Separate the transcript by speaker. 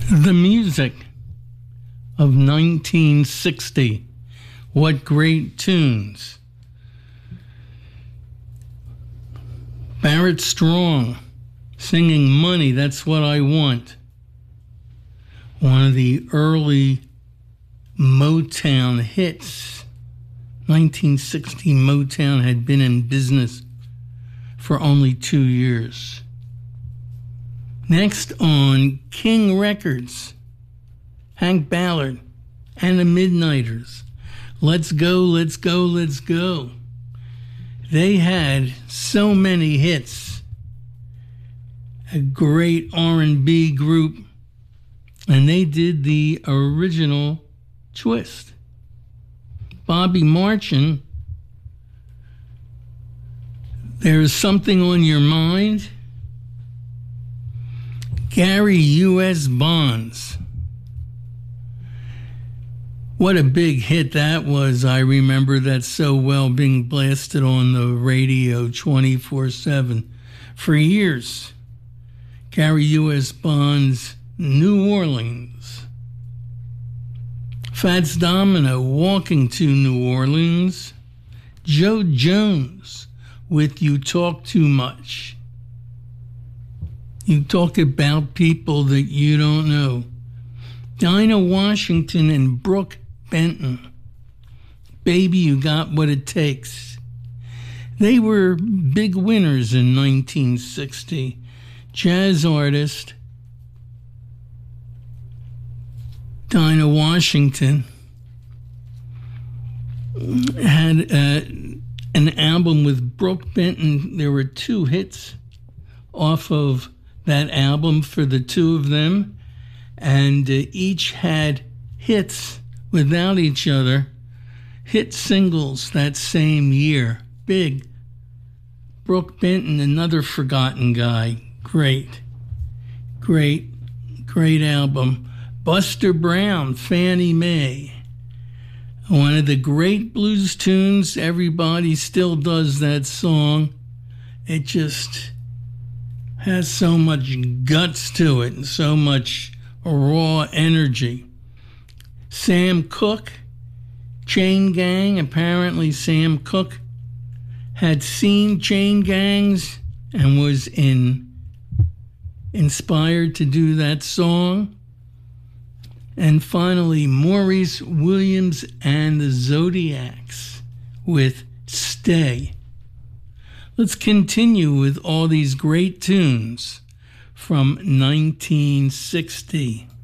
Speaker 1: The music of 1960. What great tunes. Barrett Strong singing Money, That's What I Want. One of the early Motown hits. 1960 Motown had been in business for only 2 years. Next on King Records, Hank Ballard and the Midnighters. Let's Go, Let's Go, Let's Go. They had so many hits. A great R&B group, and they did the original twist. Bobby Marchin, There's Something on Your Mind. Gary U.S. Bonds. What a big hit that was. I remember that so well, being blasted on the radio 24/7 for years. Gary U.S. Bonds, New Orleans. Fats Domino, Walking to New Orleans. Joe Jones with You Talk Too Much. You talk about people that you don't know. Dinah Washington and Brooke Benton. Baby, You Got What It Takes. They were big winners in 1960. Jazz artist Dinah Washington had an album with Brooke Benton. There were 2 hits off of that album for the 2 of them, and each had hits without each other, hit singles that same year. Big. Brooke Benton, another forgotten guy. Great album. Buster Brown, Fannie Mae. One of the great blues tunes. Everybody still does that song. It just has so much guts to it and so much raw energy. Sam Cooke, Chain Gang. Apparently Sam Cooke had seen Chain Gangs and was inspired to do that song. And finally, Maurice Williams and the Zodiacs with Stay. Let's continue with all these great tunes from 1960.